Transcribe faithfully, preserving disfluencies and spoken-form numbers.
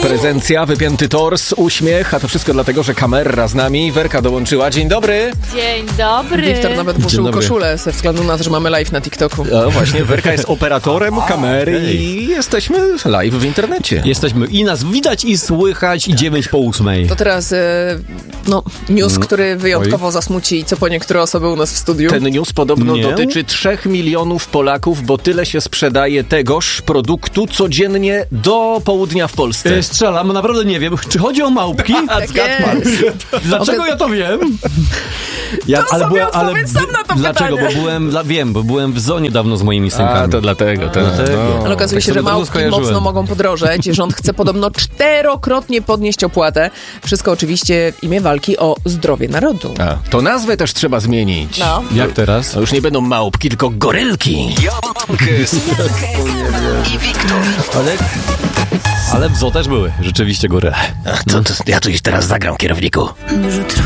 Prezencja, wypięty tors, uśmiech, a to wszystko dlatego, że kamera z nami. Werka dołączyła. Dzień dobry. Dzień dobry. Wiktor nawet poszył koszulę ze względu na to, że mamy live na TikToku. No właśnie, Werka jest operatorem kamery i jesteśmy live w internecie. Jesteśmy i nas widać i słychać i dziewięć po ósmej. To teraz e, no, news, który wyjątkowo zasmuci co po niektóre osoby u nas w studiu. Ten news podobno Nie? dotyczy trzech milionów Polaków, bo tyle się sprzedaje tegoż produktu codziennie do południa w Polsce. E, Strzelam, naprawdę nie wiem, czy chodzi o małpki? Tak jest. Dlaczego ja to wiem? Ja, To sobie odpowiedz sam na to Dlaczego? pytanie. Bo byłem, dla, wiem, bo byłem w zonie dawno z moimi synkami. A, to dlatego. To, Dlatego. no. Ale okazuje Tak się, że sobie to małpki skojarzyłem. mocno mogą podrożeć. Rząd chce podobno czterokrotnie podnieść opłatę. Wszystko oczywiście w imię walki o zdrowie narodu. A, to nazwę też trzeba zmienić. No. Jak teraz? To już nie będą małpki, tylko gorylki. i Wiktor. Ale, ale w zoo też były rzeczywiście góry. To, to ja tu już teraz zagram, kierowniku.